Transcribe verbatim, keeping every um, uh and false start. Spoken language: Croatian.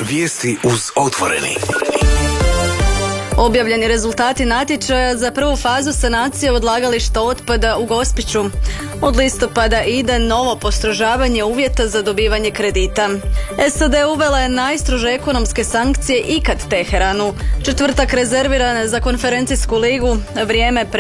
Vijesti uz Otvoreni. Objavljeni rezultati natječaja za prvu fazu sanacije odlagališta otpada u Gospiću. Od listopada ide novo postrožavanje uvjeta za dobivanje kredita. S A D uvela je najstrože ekonomske sankcije ikad Teheranu. Četvrtak rezerviran za konferencijsku ligu, vrijeme pre